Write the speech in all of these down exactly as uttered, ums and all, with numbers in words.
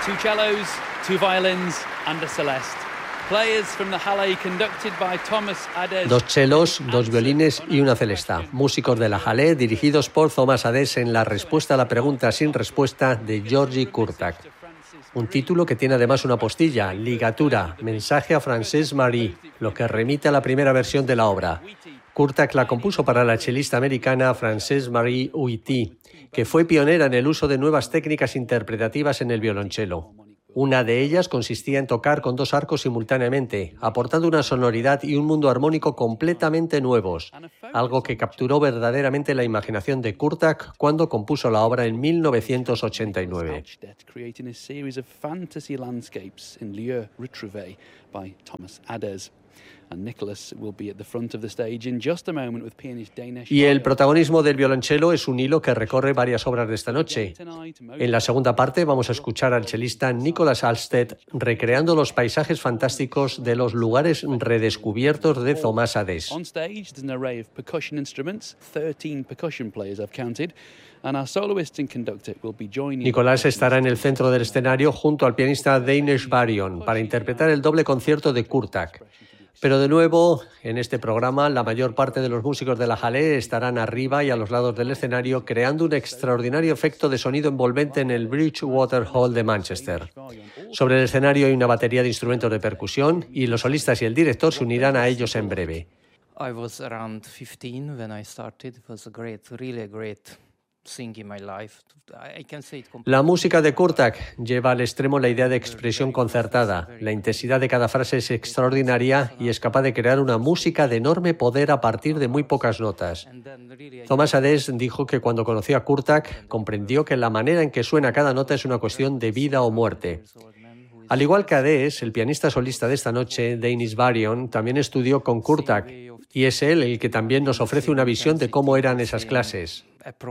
two cellos, two violins and a celeste. Players from the Halle conducted by Thomas Adès. Dos chelos, dos violines y una celesta. Músicos de la Halle dirigidos por Thomas Adès en la respuesta a la pregunta sin respuesta de György Kurták. Un título que tiene además una postilla, ligatura, mensaje a Francesc Marí, lo que remite a la primera versión de la obra. Kurták la compuso para la chelista americana Francesc Marie Witty, que fue pionera en el uso de nuevas técnicas interpretativas en el violonchelo. Una de ellas consistía en tocar con dos arcos simultáneamente, aportando una sonoridad y un mundo armónico completamente nuevos, algo que capturó verdaderamente la imaginación de Kurták cuando compuso la obra en mil novecientos ochenta y nueve. Y el protagonismo del violonchelo es un hilo que recorre varias obras de esta noche. En la segunda parte vamos a escuchar al chelista Nicolas Halstead recreando los paisajes fantásticos de los lugares redescubiertos de Thomas Adès. Nicolas estará en el centro del escenario junto al pianista Danish Varion para interpretar el doble concierto de Kurták. Pero de nuevo, en este programa, la mayor parte de los músicos de la Halle estarán arriba y a los lados del escenario, creando un extraordinario efecto de sonido envolvente en el Bridgewater Hall de Manchester. Sobre el escenario hay una batería de instrumentos de percusión y los solistas y el director se unirán a ellos en breve. I was around fifteen when I started. It was a great, really a great thing in my life. I can say it completely. La música de Kurták lleva al extremo la idea de expresión concertada. La intensidad de cada frase es extraordinaria y es capaz de crear una música de enorme poder a partir de muy pocas notas. Thomas Adès dijo que cuando conoció a Kurták comprendió que la manera en que suena cada nota es una cuestión de vida o muerte. Al igual que Adès, el pianista solista de esta noche, Danish Varion, también estudió con Kurták, y es él el que también nos ofrece una visión de cómo eran esas clases.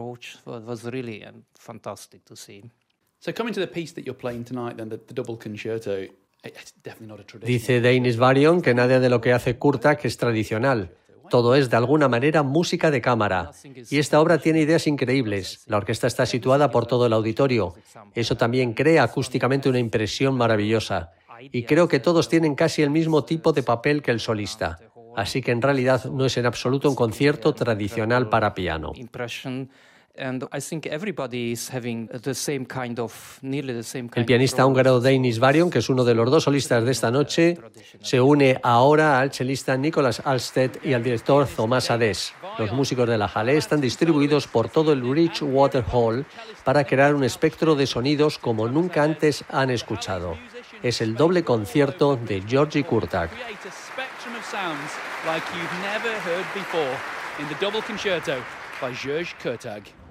Dice Danish Varion que nada de lo que hace Kurták es tradicional. Todo es, de alguna manera, música de cámara. Y esta obra tiene ideas increíbles. La orquesta está situada por todo el auditorio. Eso también crea acústicamente una impresión maravillosa. Y creo que todos tienen casi el mismo tipo de papel que el solista. Así que en realidad no es en absoluto un concierto tradicional para piano. El pianista húngaro Danish Varion, que es uno de los dos solistas de esta noche, se une ahora al chelista Nicolas Halstead y al director Thomas Adès. Los músicos de la Halle están distribuidos por todo el Bridgewater Hall para crear un espectro de sonidos como nunca antes han escuchado. Es el doble concierto de György Kurták. Like you've never heard before in the double concerto by György Kurták.